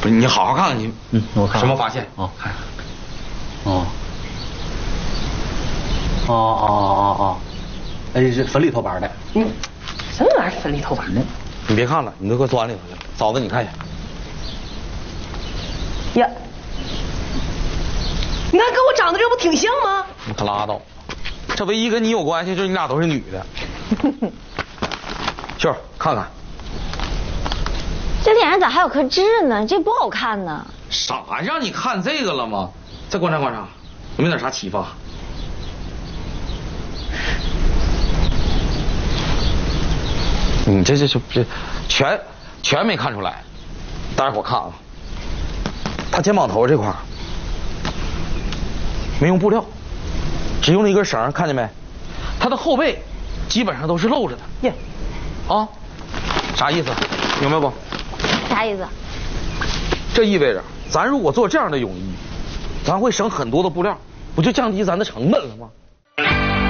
不是，你好好看看你， 我看什么发现？ 哦，看，哦，哎，这粉里透白的。 什么玩意儿粉里透白的？ 你别看了，你都给我端里头去。嫂子，你看一下。 呀，你看跟我长得这不挺像吗？ 你可拉倒，这唯一跟你有关系就是你俩都是女的。秀儿，看看。 这脸上咋还有颗痣呢？这不好看呢。 啥？让你看这个了吗？再观察观察，有没有点啥启发？你这全没看出来。待会儿我看啊，他肩膀头这块没用布料，只用了一根绳，看见没？他的后背基本上都是露着的。 耶， 啊，啥意思？明白不？ 啥意思？ 这意味着咱如果做这样的泳衣，咱会省很多的布料，不就降低咱的成本了吗？